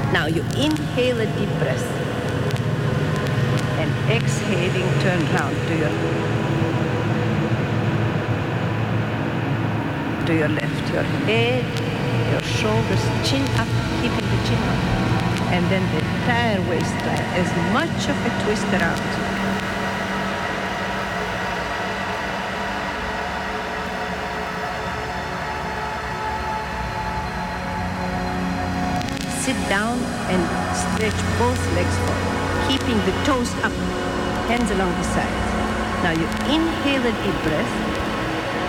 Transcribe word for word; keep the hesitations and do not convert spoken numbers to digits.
Now you inhale a deep breath. And exhaling, turn round to your, to your left. Your head, your shoulders, chin up, keeping the chin up. And then the entire waistline, as much of a twist around. Sit down and stretch both legs forward, keeping the toes up, hands along the sides. Now you inhale a deep breath.